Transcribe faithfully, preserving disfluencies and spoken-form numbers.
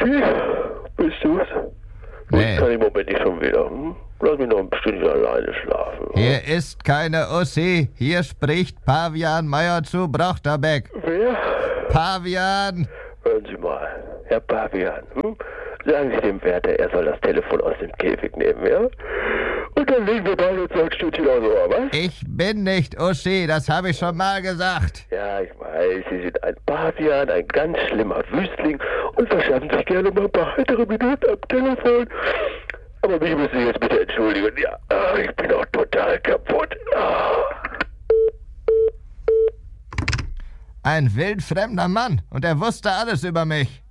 Uschi, bist du's? Nee. Ich kann im Moment nicht schon wieder. Hm? Lass mich noch ein Stündchen alleine schlafen. Hier ist keine Ussi. Hier spricht Pavian Meier zu Brochterbeck. Wer? Pavian! Hören Sie mal, Herr Pavian, hm? Sagen Sie dem Wärter, er soll das Telefon aus dem Käfig nehmen, ja? Und dann legen wir beide uns ein Stündchen aufs Ohr, was? Ich bin nicht Uschi, das habe ich schon mal gesagt. Ja, ich weiß, Sie sind ein Pavian, ein ganz schlimmer Wüstling und verschaffen sich gerne mal ein paar heitere Minuten am Telefon. Aber mich müssen Sie jetzt bitte entschuldigen. Ja, ach, ich bin auch total kaputt. Ah. Ein wildfremder Mann und er wusste alles über mich.